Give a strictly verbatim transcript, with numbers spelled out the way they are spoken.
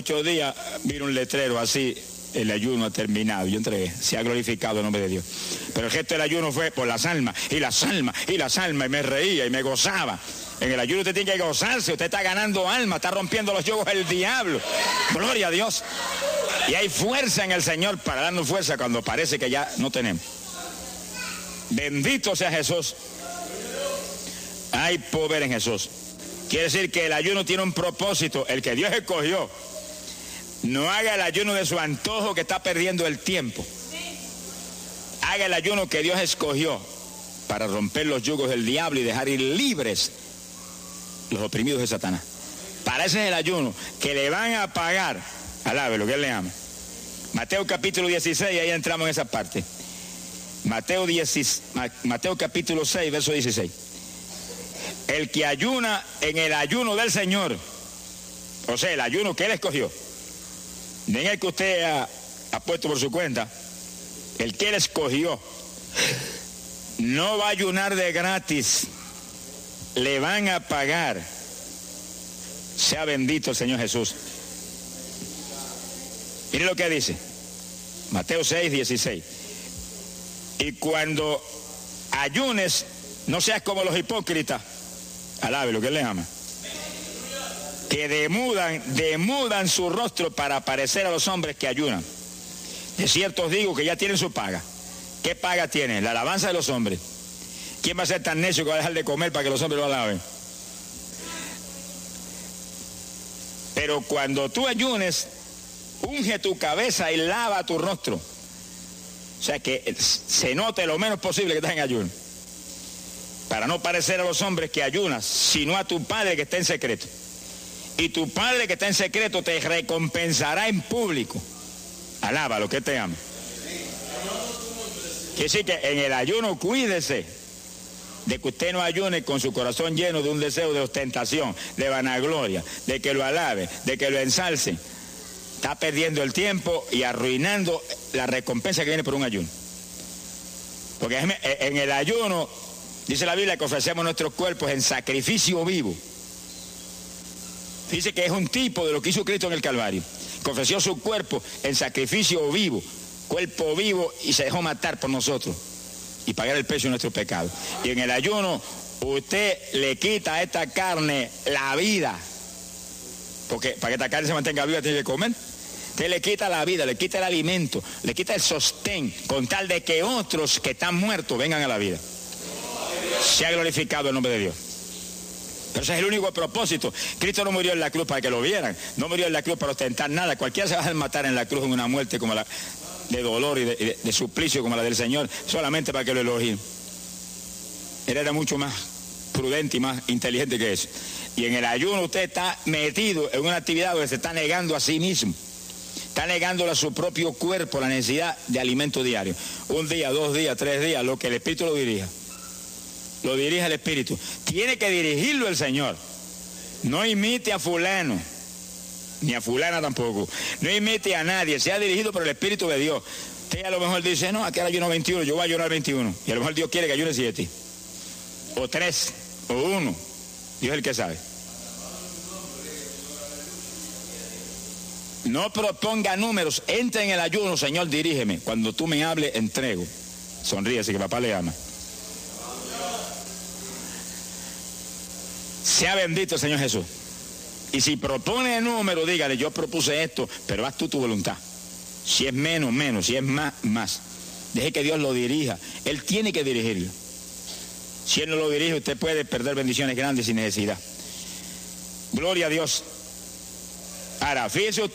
ocho días vino un letrero así, el ayuno ha terminado. Yo entregué, se ha glorificado el nombre de Dios. Pero el gesto del ayuno fue por las almas, y las almas, y las almas, y me reía y me gozaba. En el ayuno usted tiene que gozarse, usted está ganando alma, está rompiendo los yugos del diablo. Gloria a Dios. Y hay fuerza en el Señor para darnos fuerza cuando parece que ya no tenemos. Bendito sea Jesús. Hay poder en Jesús. Quiere decir que el ayuno tiene un propósito, el que Dios escogió. No haga el ayuno de su antojo, que está perdiendo el tiempo. Haga el ayuno que Dios escogió para romper los yugos del diablo y dejar ir libres los oprimidos de Satanás. Para ese es el ayuno que le van a pagar. Alabe lo que él le ama. Mateo capítulo dieciséis, ahí entramos en esa parte. Mateo, diez, Mateo capítulo seis, verso dieciséis. El que ayuna en el ayuno del Señor, o sea, el ayuno que él escogió, no en el que usted ha, ha puesto por su cuenta, el que él escogió, no va a ayunar de gratis, le van a pagar. Sea bendito el Señor Jesús. Mire lo que dice Mateo seis, dieciséis. Y cuando ayunes, no seas como los hipócritas, alabe lo que él le ama, que demudan, demudan su rostro para parecer a los hombres que ayunan. De cierto os digo que ya tienen su paga. ¿Qué paga tienen? La alabanza de los hombres. ¿Quién va a ser tan necio que va a dejar de comer para que los hombres lo alaben? Pero cuando tú ayunes, unge tu cabeza y lava tu rostro. O sea, que se note lo menos posible que estás en ayuno, para no parecer a los hombres que ayunas, sino a tu Padre que está en secreto. Y tu Padre que está en secreto te recompensará en público. Alaba lo que te ama. Quiere decir que en el ayuno cuídese de que usted no ayune con su corazón lleno de un deseo de ostentación, de vanagloria, de que lo alabe, de que lo ensalce. Está perdiendo el tiempo y arruinando la recompensa que viene por un ayuno. Porque en el ayuno, dice la Biblia, que ofrecemos nuestros cuerpos en sacrificio vivo. Dice que es un tipo de lo que hizo Cristo en el Calvario, que ofreció su cuerpo en sacrificio vivo, cuerpo vivo, y se dejó matar por nosotros y pagar el precio de nuestro pecado. Y en el ayuno usted le quita a esta carne la vida, porque para que esta carne se mantenga viva tiene que comer. Usted le quita la vida, le quita el alimento, le quita el sostén, con tal de que otros que están muertos vengan a la vida. Se ha glorificado el nombre de Dios. Pero ese es el único propósito. Cristo no murió en la cruz para que lo vieran, no murió en la cruz para ostentar nada. Cualquiera se va a matar en la cruz en una muerte como la de dolor y de, de, de suplicio como la del Señor, solamente para que lo elogien. Él era mucho más prudente y más inteligente que eso. Y en el ayuno usted está metido en una actividad donde se está negando a sí mismo. Está negándole a su propio cuerpo la necesidad de alimento diario. Un día, dos días, tres días, lo que el Espíritu lo dirija. Lo dirige el Espíritu. Tiene que dirigirlo el Señor. No imite a fulano, ni a fulana tampoco. No imite a nadie. Sea dirigido por el Espíritu de Dios. Usted a lo mejor dice, no, aquí ayuno veintiuno, yo voy a ayunar veintiuno. Y a lo mejor Dios quiere que ayune siete. O tres, o uno. Dios es el que sabe. No proponga números, entre en el ayuno, Señor, dirígeme. Cuando tú me hables, entrego. Sonríese, que papá le ama. Sea bendito el Señor Jesús. Y si propone número, dígale, yo propuse esto, pero haz tú tu voluntad. Si es menos, menos. Si es más, más. Deje que Dios lo dirija. Él tiene que dirigirlo. Si Él no lo dirige, usted puede perder bendiciones grandes sin necesidad. Gloria a Dios. Ahora, fíjese usted.